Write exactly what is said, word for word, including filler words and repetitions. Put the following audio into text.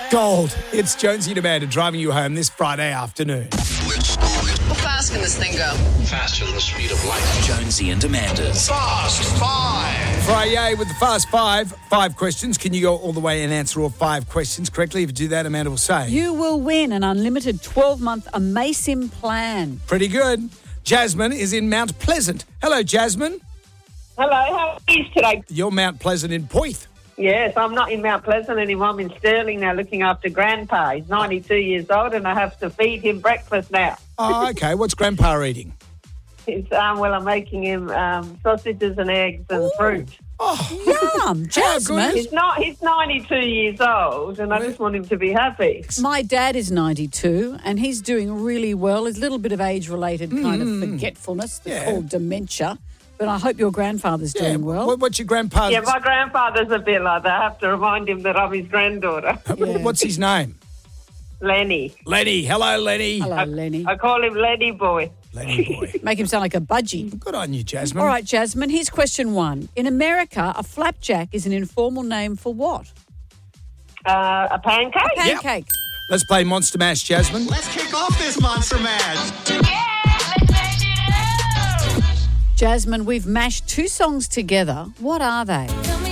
Gold. It's Jonesy and Amanda driving you home this Friday afternoon. How fast can this thing go? Faster than the speed of light. Jonesy and Amanda's Fast Five. Friday with the Fast Five. Five questions. Can you go all the way and answer all five questions correctly? If you do that, Amanda will say. You will win an unlimited twelve-month Amasim plan. Pretty good. Jasmine is in Mount Pleasant. Hello, Jasmine. Hello, how are you today? You're Mount Pleasant in Poyth. Yes, I'm not in Mount Pleasant anymore. I'm in Stirling now looking after Grandpa. He's ninety-two years old and I have to feed him breakfast now. Oh, okay. What's Grandpa eating? It's, um, well, I'm making him um, sausages and eggs and Ooh. fruit. Oh, Yum, Jasmine. He's not. He's ninety-two years old and I just want him to be happy. My dad is ninety-two and he's doing really well. There's a little bit of age-related kind of forgetfulness that's Yeah. called dementia. But I hope your grandfather's yeah. doing well. What, what's your grandpa's? Yeah, my grandfather's a bit like that. I have to remind him that I'm his granddaughter. Yeah. What's his name? Lenny. Lenny. Hello, Lenny. Hello, Lenny. I call him Lenny Boy. Lenny boy. Make him sound like a budgie. Good on you, Jasmine. All right, Jasmine, here's question one. In America, a flapjack is an informal name for what? Uh, a pancake? Pancake. Let's play Monster Mash, Jasmine. Let's kick off this Monster Mash. Jasmine, we've mashed two songs together. What are they?